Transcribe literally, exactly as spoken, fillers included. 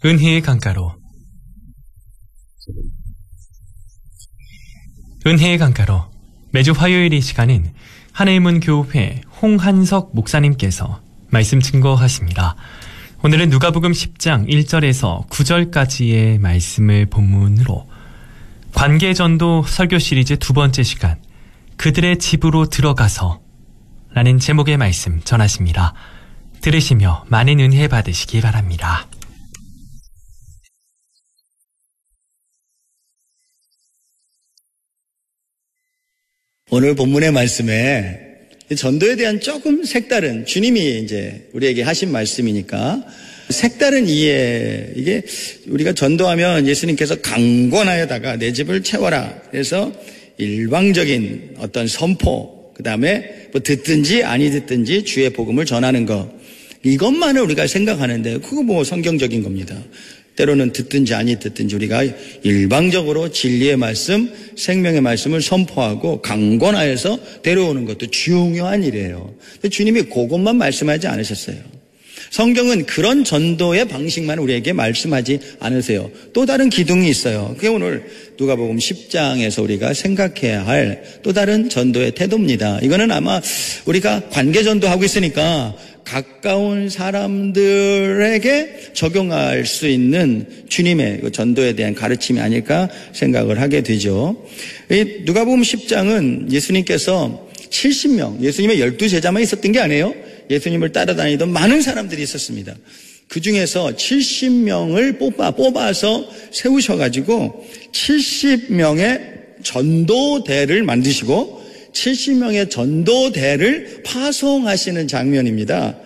은혜의 강가로 은혜의 강가로 매주 화요일 이 시간은 하늘문 교회 홍한석 목사님께서 말씀 증거하십니다. 오늘은 누가복음 십 장 일 절에서 구 절까지의 말씀을 본문으로 관계전도 설교 시리즈 두 번째 시간 그들의 집으로 들어가서 라는 제목의 말씀 전하십니다. 들으시며 많은 은혜 받으시기 바랍니다. 오늘 본문의 말씀에 전도에 대한 조금 색다른, 주님이 이제 우리에게 하신 말씀이니까 색다른 이해, 이게 우리가 전도하면 예수님께서 강권하여다가 내 집을 채워라. 그래서 일방적인 어떤 선포, 그 다음에 뭐 듣든지 아니 듣든지 주의 복음을 전하는 것, 이것만을 우리가 생각하는데 그거 뭐 성경적인 겁니다. 때로는 듣든지 아니 듣든지 우리가 일방적으로 진리의 말씀, 생명의 말씀을 선포하고 강권하여서 데려오는 것도 중요한 일이에요. 근데 주님이 그것만 말씀하지 않으셨어요. 성경은 그런 전도의 방식만 우리에게 말씀하지 않으세요. 또 다른 기둥이 있어요. 그게 오늘 누가복음 십 장에서 우리가 생각해야 할 또 다른 전도의 태도입니다. 이거는 아마 우리가 관계 전도하고 있으니까 가까운 사람들에게 적용할 수 있는 주님의 그 전도에 대한 가르침이 아닐까 생각을 하게 되죠. 이 누가복음 십 장은 예수님께서 칠십 명, 예수님의 열두 제자만 있었던 게 아니에요. 예수님을 따라다니던 많은 사람들이 있었습니다. 그 중에서 칠십 명을 뽑아, 뽑아서 세우셔가지고 칠십 명의 전도대를 만드시고 칠십 명의 전도대를 파송하시는 장면입니다.